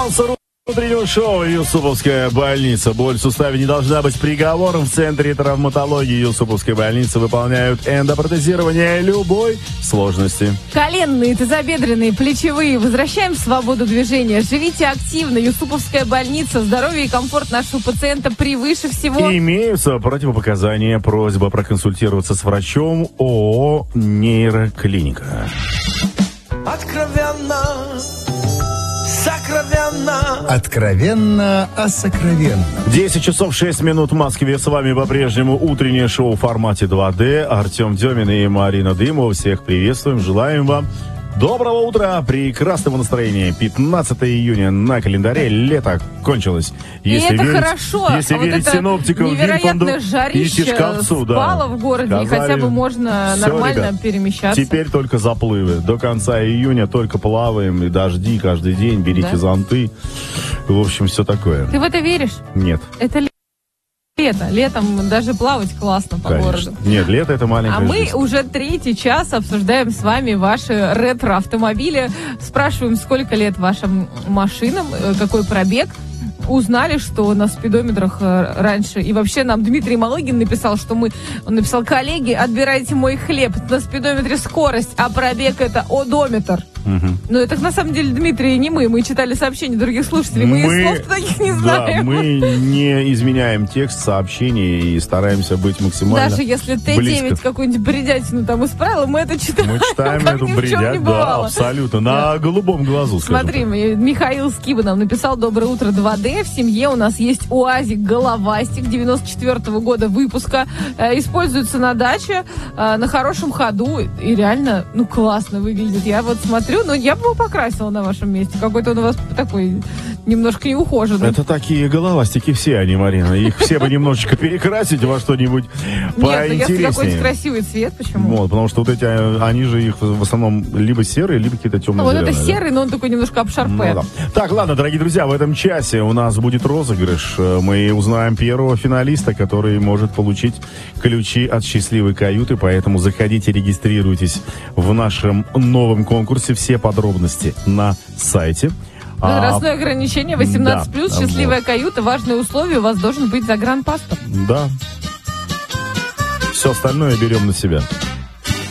Начался утреннего шоу «Юсуповская больница». Боль в суставе не должна быть приговором. В Центре травматологии Юсуповской больницы выполняют эндопротезирование любой сложности. Коленные, тазобедренные, плечевые. Возвращаем свободу движения. Живите активно. Юсуповская больница. Здоровье и комфорт нашего пациента превыше всего. Имеются противопоказания. Просьба проконсультироваться с врачом ООО «Нейроклиника». Откровенно, сокровенно. Откровенно о сокровенном. 10 часов 6 минут в Москве. С вами по-прежнему утреннее шоу в формате 2D. Артем Демин и Марина Дымова. Всех приветствуем. Желаем вам доброго утра, прекрасного настроения. 15 июня на календаре. Лето кончилось. Если это верить, хорошо. Если верить вот синоптикам, невероятное жарище спало в городе. Сказали, и хотя бы можно нормально перемещаться. Теперь только заплывы. До конца июня только плаваем. И дожди каждый день. Берите зонты. В общем, все такое. Ты в это веришь? Нет. Это лето. Летом даже плавать классно по городу. Нет, лето это маленькая жизнь. Мы уже третий час обсуждаем с вами ваши ретро-автомобили. Спрашиваем, сколько лет вашим машинам, какой пробег. Узнали, что на спидометрах раньше... И вообще нам Дмитрий Малыгин написал, что Он написал: коллеги, отбирайте мой хлеб. На спидометре скорость, а пробег это одометр. Угу. Но это на самом деле, Дмитрий, не мы. Мы читали сообщения других слушателей. Мы слов таких не знаем. Да, мы не изменяем текст сообщений и стараемся быть максимально даже если Т9 какую-нибудь бредятину там исправила, мы это читаем. Мы читаем эту бредятину, да, абсолютно. На голубом глазу, Смотри, Михаил Скиба нам написал: доброе утро, 2D. В семье у нас есть УАЗик Головастик 94-го года выпуска. Используется на даче, на хорошем ходу. И реально, классно выглядит. Я вот смотрю, я бы его покрасила на вашем месте. Какой-то он у вас такой немножко неухоженный. Это такие головастики все, они, Марина. Их все бы немножечко перекрасить во что-нибудь поинтереснее. Нет, если какой-то красивый цвет, почему? Вот, потому что вот эти, они же их в основном либо серые, либо какие-то темно-зеленые. Вот это серый, но он такой немножко обшарпе. Да. Так, ладно, дорогие друзья, в этом часе у нас будет розыгрыш. Мы узнаем первого финалиста, который может получить ключи от счастливой каюты, поэтому заходите, регистрируйтесь в нашем новом конкурсе. Все подробности на сайте. Возрастное ограничение 18+, счастливая каюта. Важное условие: у вас должен быть загранпаспорт. Да. Все остальное берем на себя.